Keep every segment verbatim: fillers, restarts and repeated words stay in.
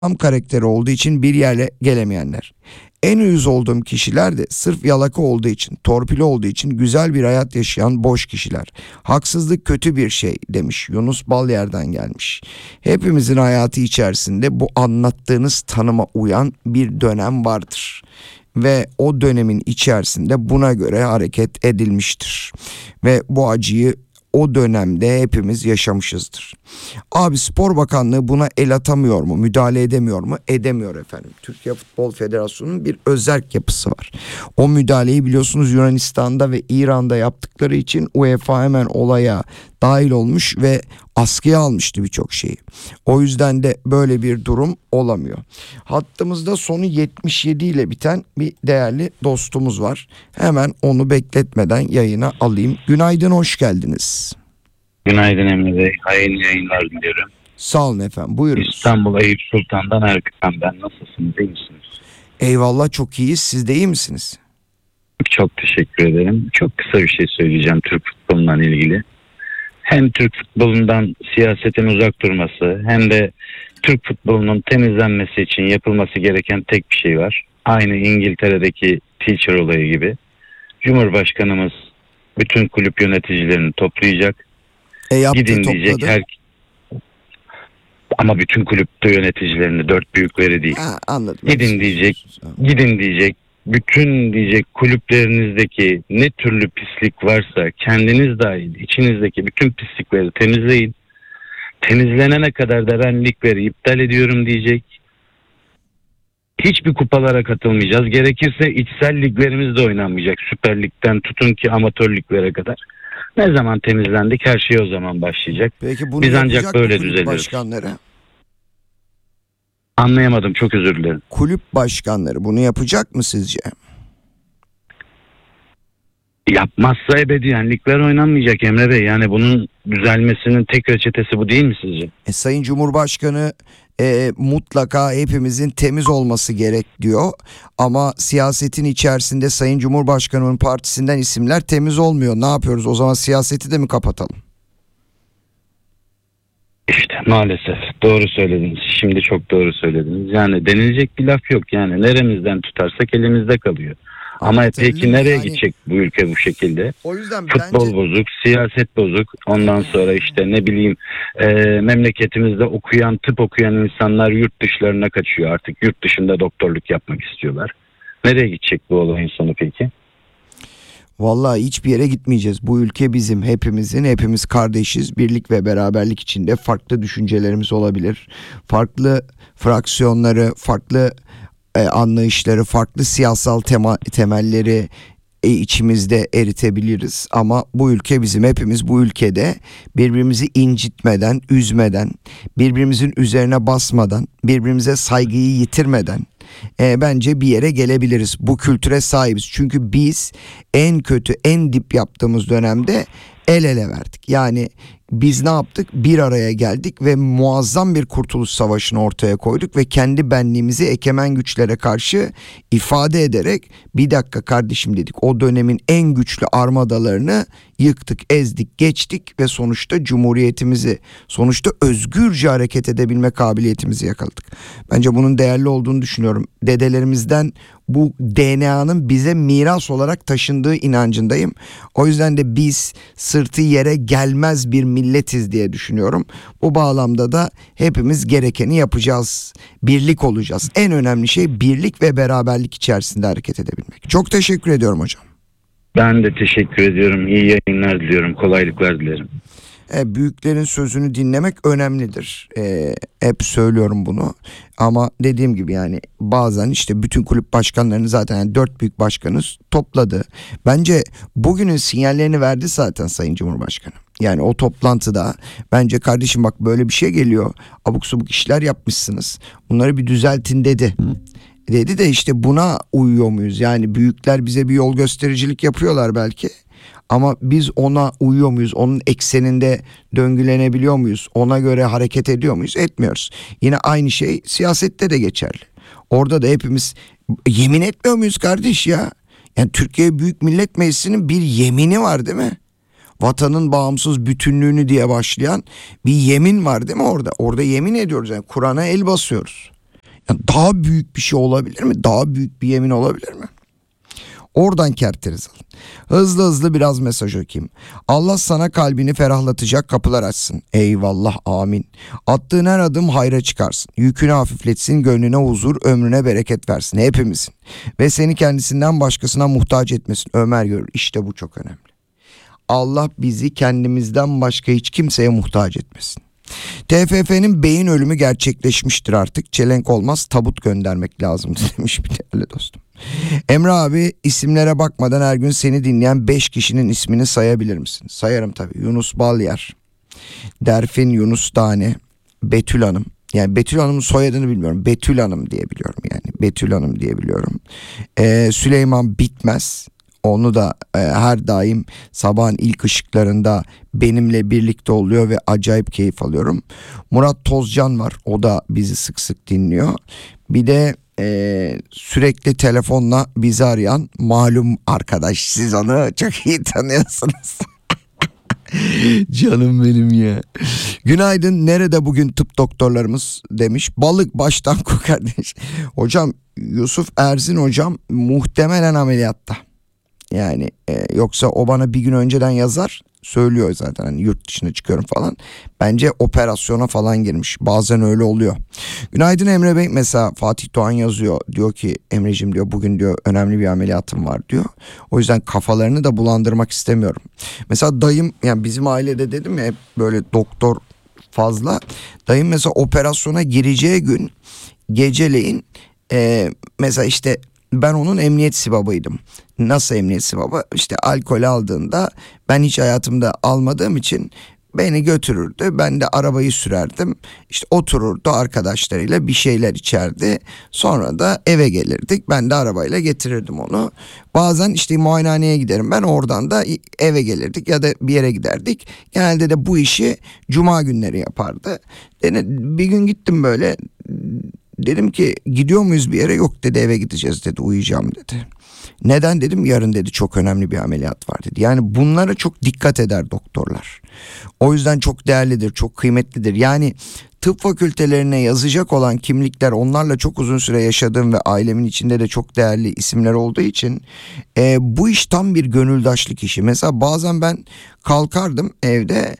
Tam karakteri olduğu için bir yerle gelemeyenler. En uyuz olduğum kişiler de sırf yalaka olduğu için, torpili olduğu için güzel bir hayat yaşayan boş kişiler. Haksızlık kötü bir şey demiş Yunus Balyer'den gelmiş. Hepimizin hayatı içerisinde bu anlattığınız tanıma uyan bir dönem vardır. Ve o dönemin içerisinde buna göre hareket edilmiştir. Ve bu acıyı o dönemde hepimiz yaşamışızdır. Abi Spor Bakanlığı buna el atamıyor mu? Müdahale edemiyor mu? Edemiyor efendim. Türkiye Futbol Federasyonu'nun bir özerk yapısı var. O müdahaleyi biliyorsunuz Yunanistan'da ve İran'da yaptıkları için UEFA hemen olaya dahil olmuş ve askıya almıştı birçok şeyi. O yüzden de böyle bir durum olamıyor. Hattımızda sonu yetmiş yedi ile biten bir değerli dostumuz var. Hemen onu bekletmeden yayına alayım. Günaydın, hoş geldiniz. Günaydın Emre Bey. Hayırlı yayınlar diliyorum. Sağ olun efendim, buyurunuz. İstanbul Eyüp Sultan'dan Erkan ben. Nasılsınız? İyi misiniz? Eyvallah, çok iyiyiz. Siz de iyi misiniz? Çok teşekkür ederim. Çok kısa bir şey söyleyeceğim Türk futbolundan ilgili. Hem Türk futbolundan siyasetin uzak durması hem de Türk futbolunun temizlenmesi için yapılması gereken tek bir şey var. Aynı İngiltere'deki teacher olayı gibi. Cumhurbaşkanımız bütün kulüp yöneticilerini toplayacak. E yaptı, Gidin topladı. diyecek her... Ama bütün kulüpte yöneticilerini, dört büyükleri değil. Ha, anladım. Gidin diyecek, gidin diyecek. Bütün diyecek kulüplerinizdeki ne türlü pislik varsa kendiniz dahil içinizdeki bütün pislikleri temizleyin. Temizlenene kadar da ben ligleri iptal ediyorum diyecek. Hiçbir kupalara katılmayacağız. Gerekirse içsel liglerimiz de oynanmayacak. Süper Lig'den tutun ki amatör liglere kadar. Ne zaman temizlendik her şey o zaman başlayacak. Peki bunu Biz ancak yapacak mı böyle kulüp düzeliriz. başkanları? Anlayamadım, çok özür dilerim. Kulüp başkanları bunu yapacak mı sizce? Yapmazsa ebediyen ligler oynanmayacak Emre Bey. Yani bunun düzelmesinin tek reçetesi bu değil mi sizce? E, Sayın Cumhurbaşkanı e, mutlaka hepimizin temiz olması gerek diyor. Ama siyasetin içerisinde Sayın Cumhurbaşkanı'nın partisinden isimler temiz olmuyor. Ne yapıyoruz? O zaman siyaseti de mi kapatalım? İşte maalesef doğru söylediniz. Şimdi çok doğru söylediniz. Yani denilecek bir laf yok. Yani neremizden tutarsak elimizde kalıyor. Ama peki nereye yani, gidecek bu ülke bu şekilde? O yüzden Futbol bence... bozuk, siyaset bozuk. Ondan sonra işte ne bileyim e, memleketimizde okuyan, tıp okuyan insanlar yurt dışlarına kaçıyor. Artık yurt dışında doktorluk yapmak istiyorlar. Nereye gidecek bu olayın sonu peki? Vallahi hiçbir yere gitmeyeceğiz. Bu ülke bizim, hepimizin, hepimiz kardeşiz. Birlik ve beraberlik içinde farklı düşüncelerimiz olabilir. Farklı fraksiyonları, farklı e, anlayışları, farklı siyasal tema, temelleri e, içimizde eritebiliriz. Ama bu ülke bizim, hepimiz bu ülkede birbirimizi incitmeden, üzmeden, birbirimizin üzerine basmadan, birbirimize saygıyı yitirmeden E, bence bir yere gelebiliriz. Bu kültüre sahibiz. Çünkü biz en kötü, en dip yaptığımız dönemde el ele verdik. Yani biz ne yaptık? Bir araya geldik ve muazzam bir kurtuluş savaşını ortaya koyduk ve kendi benliğimizi egemen güçlere karşı ifade ederek bir dakika kardeşim dedik. O dönemin en güçlü armadalarını yıktık, ezdik, geçtik ve sonuçta cumhuriyetimizi, sonuçta özgürce hareket edebilme kabiliyetimizi yakaladık. Bence bunun değerli olduğunu düşünüyorum. Dedelerimizden bu D N A'nın bize miras olarak taşındığı inancındayım. O yüzden de biz sırtı yere gelmez bir milletiz diye düşünüyorum. Bu bağlamda da hepimiz gerekeni yapacağız. Birlik olacağız. En önemli şey birlik ve beraberlik içerisinde hareket edebilmek. Çok teşekkür ediyorum hocam. Ben de teşekkür ediyorum. İyi yayınlar diliyorum. Kolaylıklar dilerim. E, büyüklerin sözünü dinlemek önemlidir. E, hep söylüyorum bunu. Ama dediğim gibi yani bazen işte bütün kulüp başkanlarını zaten yani dört büyük başkanız topladı. Bence bugünün sinyallerini verdi zaten Sayın Cumhurbaşkanı. Yani o toplantıda bence kardeşim bak böyle bir şey geliyor. Abuk subuk işler yapmışsınız. Bunları bir düzeltin dedi. Dedi de işte buna uyuyor muyuz? Yani büyükler bize bir yol göstericilik yapıyorlar belki. Ama biz ona uyuyor muyuz? Onun ekseninde döngülenebiliyor muyuz? Ona göre hareket ediyor muyuz? Etmiyoruz. Yine aynı şey siyasette de geçerli. Orada da hepimiz yemin etmiyor muyuz kardeş ya? Yani Türkiye Büyük Millet Meclisi'nin bir yemini var değil mi? Vatanın bağımsız bütünlüğünü diye başlayan bir yemin var değil mi orada? Orada yemin ediyoruz yani Kur'an'a el basıyoruz. Yani daha büyük bir şey olabilir mi? Daha büyük bir yemin olabilir mi? Oradan kerteriz alın. Hızlı hızlı biraz mesaj okuyayım. Allah sana kalbini ferahlatacak kapılar açsın. Eyvallah, amin. Attığın her adım hayra çıkarsın. Yükünü hafifletsin, gönlüne huzur, ömrüne bereket versin hepimizin. Ve seni kendisinden başkasına muhtaç etmesin. Ömer Görür. İşte bu çok önemli. Allah bizi kendimizden başka hiç kimseye muhtaç etmesin. T F F'nin beyin ölümü gerçekleşmiştir artık. Çelenk olmaz, tabut göndermek lazım demiş bir değerli dostum. Emre abi, isimlere bakmadan her gün seni dinleyen beş kişinin ismini sayabilir misin? Sayarım tabii. Yunus Balyer, Derfin Yunus Tane, Betül Hanım. Yani Betül Hanım'ın soyadını bilmiyorum. Betül Hanım diye biliyorum yani. Betül Hanım diye biliyorum. Ee, Süleyman Bitmez. Onu da e, her daim sabahın ilk ışıklarında benimle birlikte oluyor ve acayip keyif alıyorum. Murat Tozcan var. O da bizi sık sık dinliyor. Bir de e, sürekli telefonla bizi arayan malum arkadaş. Siz onu çok iyi tanıyorsunuz. Canım benim ya. Günaydın, nerede bugün tıp doktorlarımız demiş. Balık baştan kokar demiş. Hocam Yusuf Erzin hocam muhtemelen ameliyatta. Yani e, yoksa o bana bir gün önceden yazar, söylüyor zaten hani yurt dışına çıkıyorum falan. Bence operasyona falan girmiş. Bazen öyle oluyor. Günaydın Emre Bey. Mesela Fatih Doğan yazıyor. Diyor ki Emreciğim diyor, bugün diyor önemli bir ameliyatım var diyor. O yüzden kafalarını da bulandırmak istemiyorum. Mesela dayım, yani bizim ailede dedim ya hep böyle doktor fazla. Dayım mesela operasyona gireceği gün geceleyin e, mesela işte ben onun emniyet sibabıydım. Nasıl emniyet sibabı? İşte alkol aldığında ben hiç hayatımda almadığım için beni götürürdü. Ben de arabayı sürerdim. İşte otururdu arkadaşlarıyla bir şeyler içerdi. Sonra da eve gelirdik. Ben de arabayla getirirdim onu. Bazen işte muayenehaneye giderim ben, oradan da eve gelirdik ya da bir yere giderdik. Genelde de bu işi cuma günleri yapardı. Bir gün gittim böyle. Dedim ki gidiyor muyuz bir yere? Yok dedi, eve gideceğiz dedi, uyuyacağım dedi. Neden dedim, yarın dedi çok önemli bir ameliyat var dedi. Yani bunlara çok dikkat eder doktorlar. O yüzden çok değerlidir, çok kıymetlidir. Yani tıp fakültelerine yazacak olan kimlikler, onlarla çok uzun süre yaşadığım ve ailemin içinde de çok değerli isimler olduğu için e, bu iş tam bir gönüldaşlık işi. Mesela bazen ben kalkardım evde,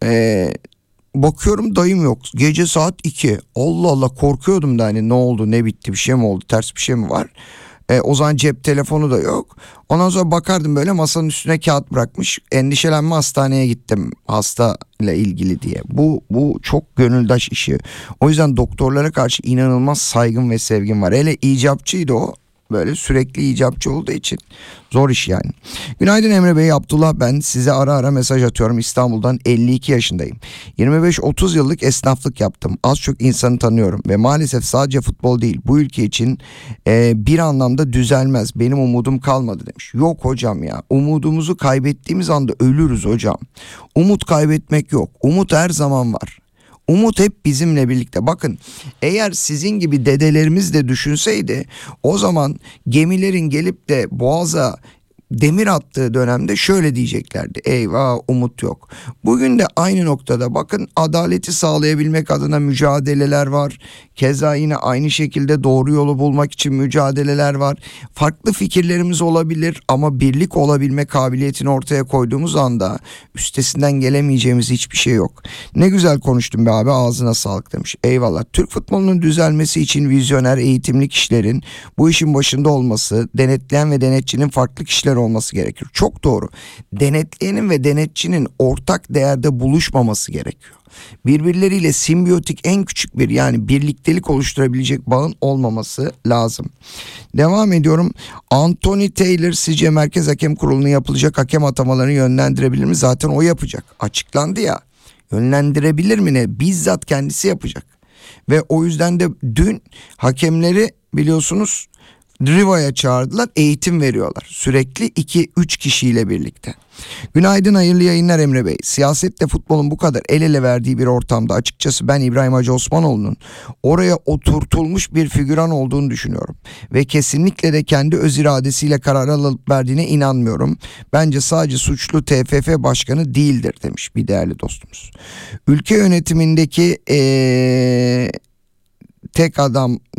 e, bakıyorum dayım yok. Gece saat iki. Allah Allah, korkuyordum da hani ne oldu, ne bitti, bir şey mi oldu, ters bir şey mi var? E, o zaman cep telefonu da yok. Ondan sonra bakardım böyle, masanın üstüne kağıt bırakmış. Endişelenme, hastaneye gittim hasta ile ilgili diye. Bu bu çok gönüldaş işi. O yüzden doktorlara karşı inanılmaz saygım ve sevgim var. Hele icapçıydı o. Böyle sürekli icapçı olduğu için zor iş yani. Günaydın Emre Bey, Abdullah ben. Size ara ara mesaj atıyorum. İstanbul'dan, elli iki yaşındayım. yirmi beş otuz yıllık esnaflık yaptım. Az çok insanı tanıyorum ve maalesef sadece futbol değil, bu ülke için e, bir anlamda düzelmez. Benim umudum kalmadı demiş. Yok hocam ya, umudumuzu kaybettiğimiz anda ölürüz hocam. Umut kaybetmek yok. Umut her zaman var. Umut hep bizimle birlikte. Bakın, eğer sizin gibi dedelerimiz de düşünseydi, o zaman gemilerin gelip de boğaza demir attığı dönemde şöyle diyeceklerdi: eyvah, umut yok. Bugün de aynı noktada bakın, adaleti sağlayabilmek adına mücadeleler var. Keza yine aynı şekilde doğru yolu bulmak için mücadeleler var. Farklı fikirlerimiz olabilir ama birlik olabilme kabiliyetini ortaya koyduğumuz anda üstesinden gelemeyeceğimiz hiçbir şey yok. Ne güzel konuştun be abi, ağzına sağlık demiş. Eyvallah. Türk futbolunun düzelmesi için vizyoner, eğitimli kişilerin bu işin başında olması, denetleyen ve denetçinin farklı kişiler olması gerekir. Çok doğru. Denetleyenin ve denetçinin ortak değerde buluşmaması gerekiyor. Birbirleriyle simbiyotik, en küçük bir yani birliktelik oluşturabilecek bağın olmaması lazım. Devam ediyorum. Anthony Taylor sizce Merkez Hakem Kurulu'nun yapılacak hakem atamalarını yönlendirebilir mi? Zaten o yapacak. Açıklandı ya. Yönlendirebilir mi ne? Bizzat kendisi yapacak. Ve o yüzden de dün hakemleri biliyorsunuz Riva'ya çağırdılar, eğitim veriyorlar. Sürekli iki üç kişiyle birlikte. Günaydın, hayırlı yayınlar Emre Bey. Siyasetle futbolun bu kadar el ele verdiği bir ortamda açıkçası ben İbrahim Hacı Osmanoğlu'nun oraya oturtulmuş bir figüran olduğunu düşünüyorum. Ve kesinlikle de kendi öz iradesiyle karar alıp verdiğine inanmıyorum. Bence sadece suçlu T F F başkanı değildir demiş bir değerli dostumuz. Ülke yönetimindeki ee, tek adam